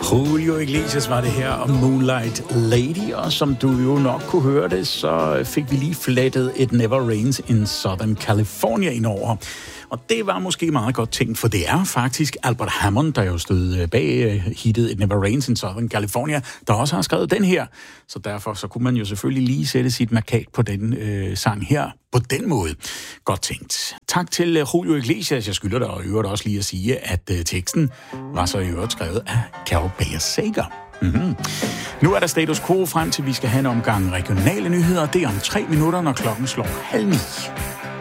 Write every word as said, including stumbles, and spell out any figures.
Julio Iglesias var det her, og Moonlight Lady, og som du jo nok kunne høre det, så fik vi lige flettet It Never Rains in Southern California ind over. Og det var måske meget godt tænkt, for det er faktisk Albert Hammond, der jo stod bag hittet It Never Rains in Southern California, der også har skrevet den her. Så derfor så kunne man jo selvfølgelig lige sætte sit markat på den øh, sang her på den måde. Godt tænkt. Tak til Julio Iglesias. Jeg skylder dig og øvrigt også lige at sige, at øh, teksten var så i øvrigt skrevet af Carol Bayer Sager. Mm-hmm. Nu er der status quo frem til, vi skal have en omgang regionale nyheder. Det er om tre minutter, når klokken slår halv ni.